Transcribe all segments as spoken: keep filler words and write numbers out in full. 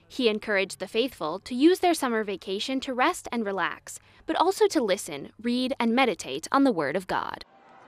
He encouraged the faithful to use their summer vacation to rest and relax, but also to listen, read, and meditate on the Word of God.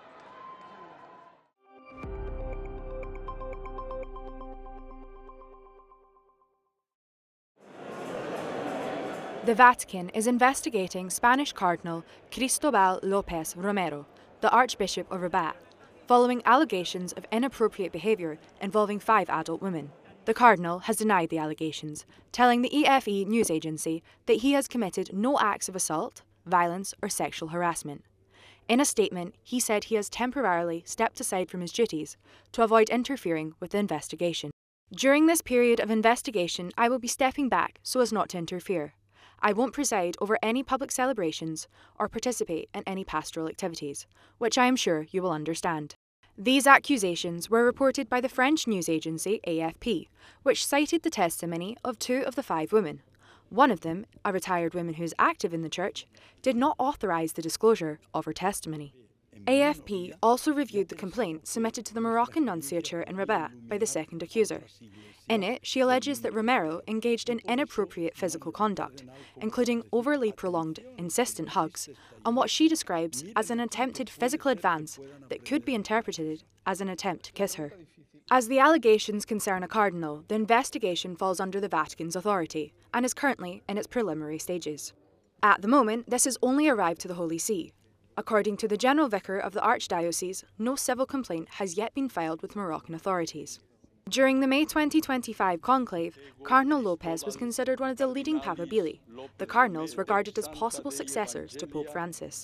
The Vatican is investigating Spanish Cardinal Cristobal López Romero, the Archbishop of Rabat, following allegations of inappropriate behaviour involving five adult women. The Cardinal has denied the allegations, telling the E F E news agency that he has committed no acts of assault, violence, or sexual harassment. In a statement, he said he has temporarily stepped aside from his duties to avoid interfering with the investigation. During this period of investigation, I will be stepping back so as not to interfere. I won't preside over any public celebrations or participate in any pastoral activities, which I am sure you will understand. These accusations were reported by the French news agency A F P, which cited the testimony of two of the five women. One of them, a retired woman who is active in the church, did not authorise the disclosure of her testimony. A F P also reviewed the complaint submitted to the Moroccan nunciature in Rabat by the second accuser. In it, she alleges that Romero engaged in inappropriate physical conduct, including overly prolonged, insistent hugs, and what she describes as an attempted physical advance that could be interpreted as an attempt to kiss her. As the allegations concern a cardinal, the investigation falls under the Vatican's authority and is currently in its preliminary stages. At the moment, this has only arrived to the Holy See. According to the General Vicar of the Archdiocese, no civil complaint has yet been filed with Moroccan authorities. During the May twenty twenty-five conclave, Cardinal Lopez was considered one of the leading papabili, the cardinals regarded as possible successors to Pope Francis.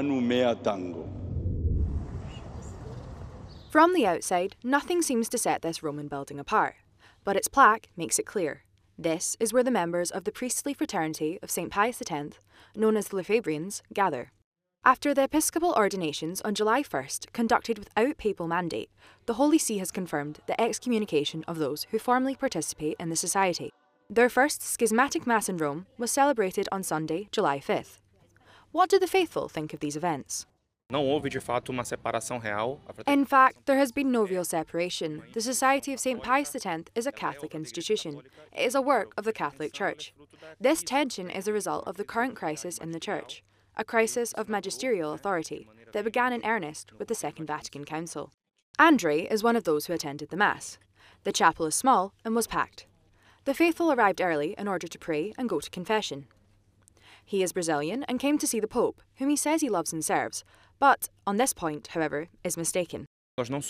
From the outside, nothing seems to set this Roman building apart, but its plaque makes it clear. This is where the members of the priestly fraternity of Saint Pius X, known as the Lefebvrians, gather. After the episcopal ordinations on July first, conducted without papal mandate, the Holy See has confirmed the excommunication of those who formally participate in the society. Their first schismatic mass in Rome was celebrated on Sunday, July fifth. What do the faithful think of these events? In fact, there has been no real separation. The Society of Saint Pius X is a Catholic institution. It is a work of the Catholic Church. This tension is a result of the current crisis in the Church, a crisis of magisterial authority that began in earnest with the Second Vatican Council. Andre is one of those who attended the Mass. The chapel is small and was packed. The faithful arrived early in order to pray and go to confession. He is Brazilian and came to see the Pope, whom he says he loves and serves, but, on this point, however, is mistaken. We are not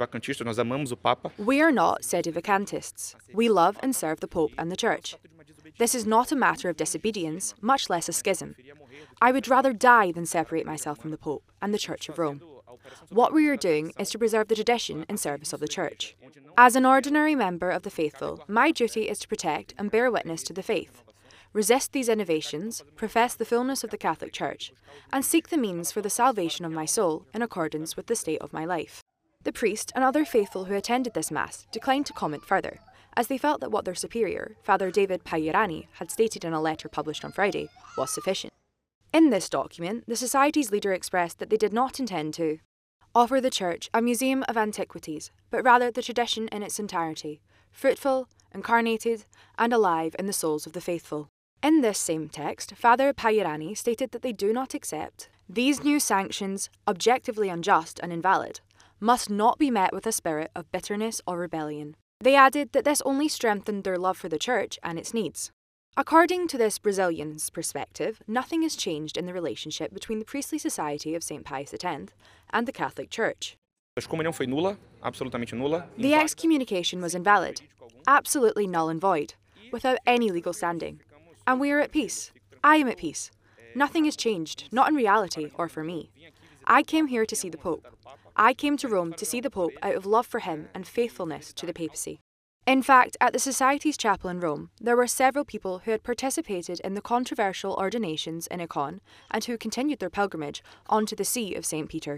sedevacantists. We love and serve the Pope and the Church. This is not a matter of disobedience, much less a schism. I would rather die than separate myself from the Pope and the Church of Rome. What we are doing is to preserve the tradition in service of the Church. As an ordinary member of the faithful, my duty is to protect and bear witness to the faith, resist these innovations, profess the fullness of the Catholic Church, and seek the means for the salvation of my soul in accordance with the state of my life. The priest and other faithful who attended this Mass declined to comment further, as they felt that what their superior, Father David Pagliarani, had stated in a letter published on Friday was sufficient. In this document, the Society's leader expressed that they did not intend to offer the Church a museum of antiquities, but rather the tradition in its entirety, fruitful, incarnated, and alive in the souls of the faithful. In this same text, Father Pagliarani stated that they do not accept these new sanctions, objectively unjust and invalid, must not be met with a spirit of bitterness or rebellion. They added that this only strengthened their love for the Church and its needs. According to this Brazilian's perspective, nothing has changed in the relationship between the priestly society of Saint Pius X and the Catholic Church. The excommunication was invalid, absolutely null and void, without any legal standing. And we are at peace. I am at peace. Nothing has changed, not in reality or for me. I came here to see the Pope. I came to Rome to see the Pope out of love for him and faithfulness to the papacy. In fact, at the Society's chapel in Rome, there were several people who had participated in the controversial ordinations in Icon and who continued their pilgrimage onto the See of Saint Peter.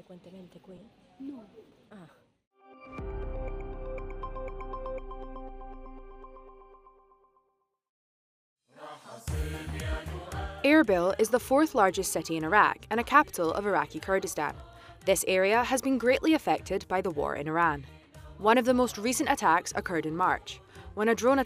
Erbil is the fourth largest city in Iraq and a capital of Iraqi Kurdistan. This area has been greatly affected by the war in Iran. One of the most recent attacks occurred in March, when a drone